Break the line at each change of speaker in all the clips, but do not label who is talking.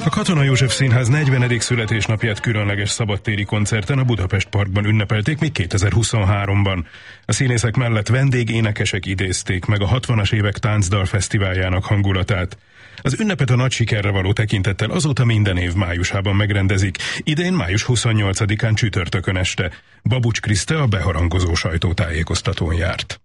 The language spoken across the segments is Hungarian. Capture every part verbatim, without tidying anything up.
A Katona József Színház negyvenedik születésnapját különleges szabadtéri koncerten a Budapest Parkban ünnepelték még kétezer-huszonháromban. A színészek mellett vendégénekesek idézték meg a hatvanas évek táncdal fesztiváljának hangulatát. Az ünnepet a nagy sikerre való tekintettel azóta minden év májusában megrendezik. Idén május huszonnyolcadikán csütörtökön este. Babucs Kriszte a beharangozó sajtótájékoztatón járt.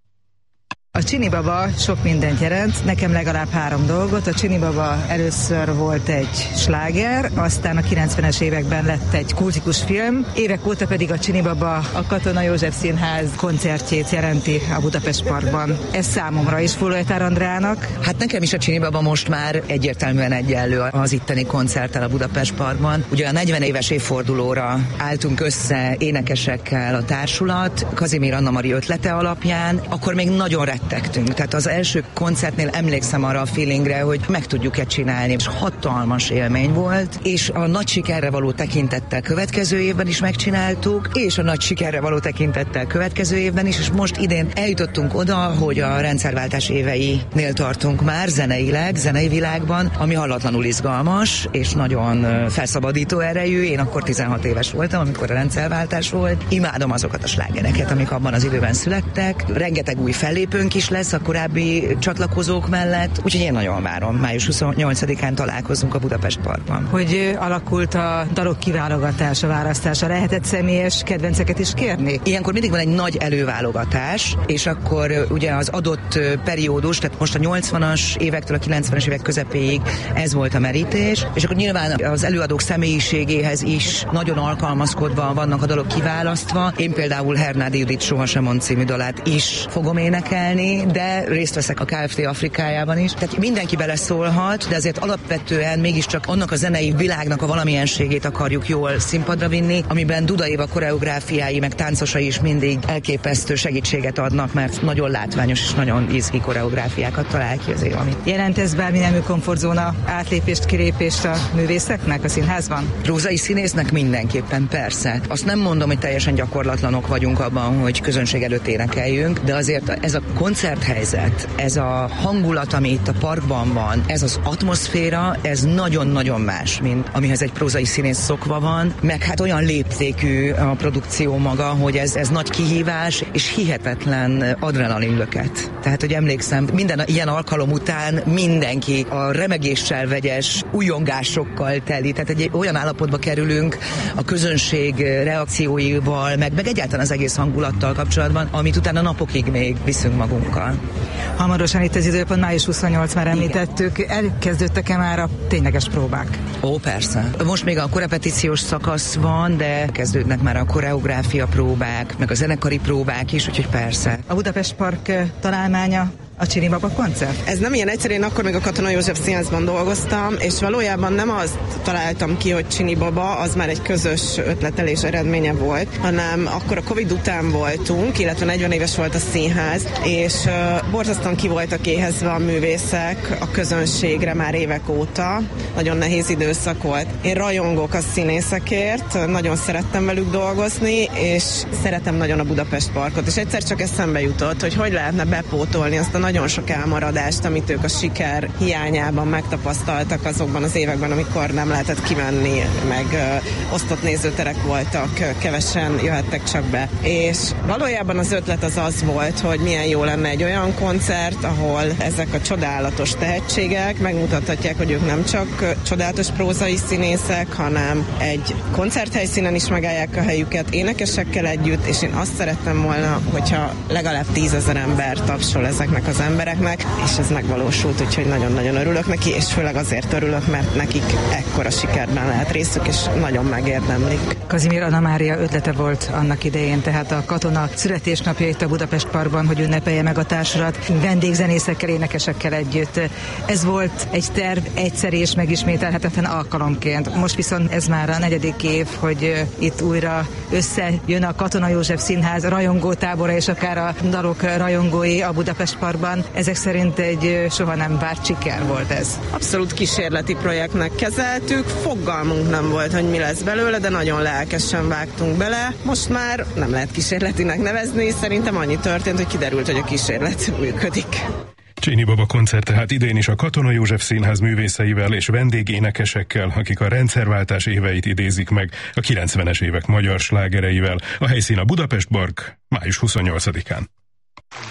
A Csini Baba sok mindent jelent, nekem legalább három dolgot. A Csini Baba először volt egy sláger, aztán a kilencvenes években lett egy kultikus film, évek óta pedig a Csini Baba a Katona József Színház koncertjét jelenti a Budapest Parkban. Ez számomra is, Fulajtár Andrának.
Hát nekem is a Csini Baba most már egyértelműen egyenlő az itteni koncerttel a Budapest Parkban. Ugye a negyven éves évfordulóra álltunk össze énekesekkel a társulat, Kazimír Anna-Mari ötlete alapján, akkor még nagyon rettegtünk. Tehát az első koncertnél emlékszem arra a feelingre, hogy meg tudjuk-e csinálni, és hatalmas élmény volt, és a nagy sikerre való tekintettel következő évben is megcsináltuk, és a nagy sikerre való tekintettel következő évben is, és most idén eljutottunk oda, hogy a rendszerváltás éveinél tartunk már zeneileg, zenei világban, ami hallatlanul izgalmas, és nagyon felszabadító erejű. Én akkor tizenhat éves voltam, amikor a rendszerváltás volt. Imádom azokat a slágereket, amik abban az időben születtek. Rengeteg új fellépőnk is lesz a korábbi csatlakozók mellett, úgyhogy én nagyon várom. május huszonnyolcadikán találkozunk a Budapest Parkban.
Hogy alakult a dalok kiválogatása, választása? Lehetett személyes kedvenceket is kérni?
Ilyenkor mindig van egy nagy előválogatás, és akkor ugye az adott periódus, tehát most a nyolcvanas évektől a kilencvenes évek közepéig ez volt a merítés, és akkor nyilván az előadók személyiségéhez is nagyon alkalmazkodva vannak a dalok kiválasztva. Én például Hernádi Judit Sohasem mond című dalát is fogom énekelni, de részt veszek a Kft. Afrikájában is. Tehát mindenki beleszólhat, de azért alapvetően mégiscsak annak a zenei világnak a valamienségét akarjuk jól színpadra vinni, amiben Duda Éva koreográfiái meg táncosai is mindig elképesztő segítséget adnak, mert nagyon látványos és nagyon izgi koreográfiákat talál ki az Éva.
Jelent ez bármi nemű komfortzóna átlépést, kilépést a művészeknek a színházban?
Prózai színésznek mindenképpen, persze. Azt nem mondom, hogy teljesen gyakorlatlanok vagyunk abban, hogy közönség előtt énekeljünk, de azért ez a koncerthelyzet, ez a hangulat, ami itt a parkban van, ez az atmoszféra, ez nagyon-nagyon más, mint amihez egy prózai színész szokva van, meg hát olyan léptékű a produkció maga, hogy ez, ez nagy kihívás, és hihetetlen adrenalinlöket. Tehát, hogy emlékszem, minden ilyen alkalom után mindenki a remegéssel vegyes újongásokkal teli, tehát egy olyan állapotba kerülünk a közönség reakcióival, meg, meg egyáltalán az egész hangulattal kapcsolatban, amit utána napokig még viszünk magunkkal.
Hamarosan itt az időpont, május huszonnyolc, már említettük. Elkezdődtek-e már a tényleges próbák?
Ó, persze. Most még a korepetíciós szakasz van, de kezdődnek már a koreográfia próbák, meg a zenekari próbák is, úgyhogy persze.
A Budapest Park találmánya a Csini Baba koncert?
Ez nem ilyen egyszerű, én akkor még a Katona József Színházban dolgoztam, és valójában nem azt találtam ki, hogy Csini Baba, az már egy közös ötletelés eredménye volt, hanem akkor a Covid után voltunk, illetve negyven éves volt a színház, és uh, borzasztóan ki voltak éhezve a művészek a közönségre már évek óta. Nagyon nehéz időszak volt. Én rajongok a színészekért, nagyon szerettem velük dolgozni, és szeretem nagyon a Budapest Parkot, és egyszer csak eszembe jutott, hogy hogy lehetne bepótolni azt a nagyon sok elmaradást, amit ők a siker hiányában megtapasztaltak azokban az években, amikor nem lehetett kimenni, meg ö, osztott nézőterek voltak, ö, kevesen jöhettek csak be. És valójában az ötlet az az volt, hogy milyen jó lenne egy olyan koncert, ahol ezek a csodálatos tehetségek megmutathatják, hogy ők nem csak ö, csodálatos prózai színészek, hanem egy koncerthelyszínen is megállják a helyüket énekesekkel együtt, és én azt szerettem volna, hogyha legalább tízezer ember tapsol ezeknek az embereknek, és ez megvalósult, úgyhogy nagyon-nagyon örülök neki, és főleg azért örülök, mert nekik ekkora sikerben lehet részük, és nagyon megérdemlik.
Kazimír Anna-Mária ötlete volt annak idején, tehát a Katona születésnapja itt a Budapest Parkban, hogy ünnepelje meg a társulat vendégzenészekkel, énekesekkel együtt. Ez volt egy terv egyszer és megismételhetetlen alkalomként. Most viszont ez már a negyedik év, hogy itt újra összejön a Katona József Színház rajongótábora, és akár a dalok rajongói a Budapest Parkban. Ezek szerint egy soha nem várt siker volt ez.
Abszolút kísérleti projektnek kezeltük, fogalmunk nem volt, hogy mi lesz belőle, de nagyon lelkesen vágtunk bele. Most már nem lehet kísérletinek nevezni, szerintem annyi történt, hogy kiderült, hogy a kísérlet működik.
Csini Baba koncert tehát idén is a Katona József Színház művészeivel és vendégénekesekkel, akik a rendszerváltás éveit idézik meg a kilencvenes évek magyar slágereivel. A helyszín a Budapest Park május huszonnyolcadikán.